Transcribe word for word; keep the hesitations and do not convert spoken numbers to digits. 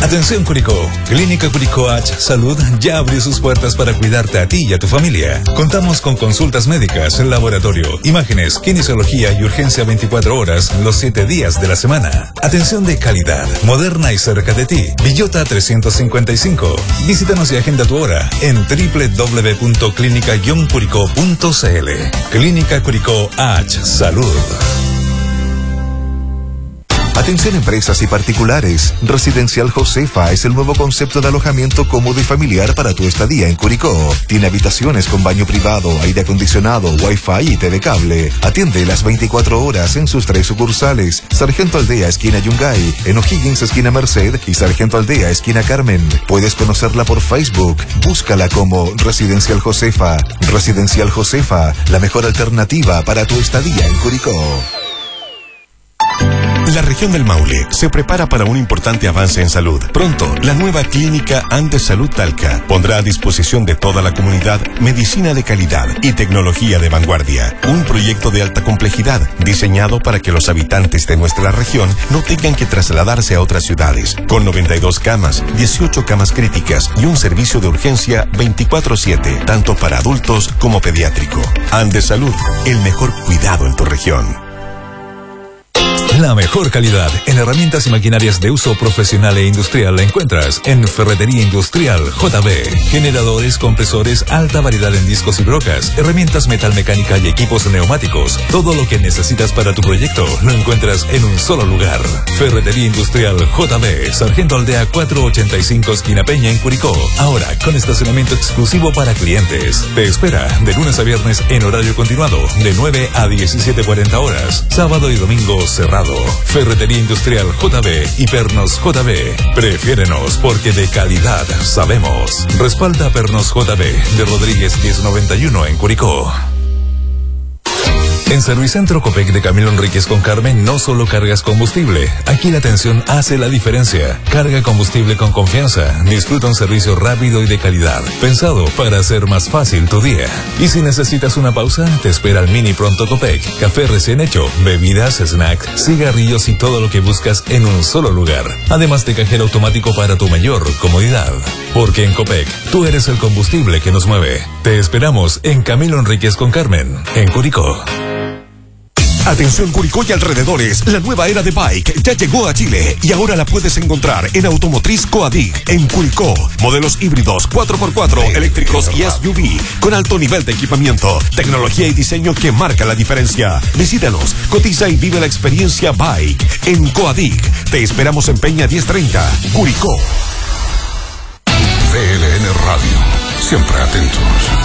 Atención Curicó, Clínica Curicó H Salud ya abrió sus puertas para cuidarte a ti y a tu familia. Contamos con consultas médicas, laboratorio, imágenes, kinesiología y urgencia veinticuatro horas los siete días de la semana. Atención de calidad, moderna y cerca de ti. Villota trescientos cincuenta y cinco. Visítanos y agenda tu hora en doble u doble u doble u punto clínica guion curicó punto c l. Clínica Curicó H Salud. Atención empresas y particulares. Residencial Josefa es el nuevo concepto de alojamiento cómodo y familiar para tu estadía en Curicó. Tiene habitaciones con baño privado, aire acondicionado, wifi y T V cable. Atiende las veinticuatro horas en sus tres sucursales. Sargento Aldea, esquina Yungay, en O'Higgins, esquina Merced y Sargento Aldea, esquina Carmen. Puedes conocerla por Facebook. Búscala como Residencial Josefa. Residencial Josefa, la mejor alternativa para tu estadía en Curicó. La región del Maule se prepara para un importante avance en salud. Pronto, la nueva clínica Andes Salud Talca pondrá a disposición de toda la comunidad medicina de calidad y tecnología de vanguardia. Un proyecto de alta complejidad diseñado para que los habitantes de nuestra región no tengan que trasladarse a otras ciudades. Con noventa y dos camas, dieciocho camas críticas y un servicio de urgencia veinticuatro siete, tanto para adultos como pediátrico. Andes Salud, el mejor cuidado en tu región. La mejor calidad en herramientas y maquinarias de uso profesional e industrial la encuentras en Ferretería Industrial J B. Generadores, compresores, alta variedad en discos y brocas, herramientas metalmecánica y equipos neumáticos. Todo lo que necesitas para tu proyecto lo encuentras en un solo lugar. Ferretería Industrial J B, Sargento Aldea cuatrocientos ochenta y cinco, esquina Peña en Curicó. Ahora con estacionamiento exclusivo para clientes. Te espera de lunes a viernes en horario continuado de nueve a diecisiete cuarenta horas. Sábado y domingo cerrado. Ferretería Industrial J B y Pernos J B. Prefiérenos porque de calidad sabemos. Respalda Pernos J B de Rodríguez diez noventa y uno en Curicó. En Servicentro Copec de Camilo Enríquez con Carmen no solo cargas combustible. Aquí la atención hace la diferencia. Carga combustible con confianza. Disfruta un servicio rápido y de calidad. Pensado para hacer más fácil tu día. Y si necesitas una pausa, te espera el Mini Pronto Copec. Café recién hecho, bebidas, snacks, cigarrillos y todo lo que buscas en un solo lugar. Además de cajero automático para tu mayor comodidad. Porque en Copec, tú eres el combustible que nos mueve. Te esperamos en Camilo Enríquez con Carmen, en Curicó. Atención Curicó y alrededores, la nueva era de bike ya llegó a Chile y ahora la puedes encontrar en Automotriz Coadig en Curicó. Modelos híbridos cuatro por cuatro, eléctricos y S U V con alto nivel de equipamiento, tecnología y diseño que marca la diferencia. Visítanos, cotiza y vive la experiencia bike en Coadig. Te esperamos en Peña diez treinta, Curicó. V L N Radio, siempre atentos.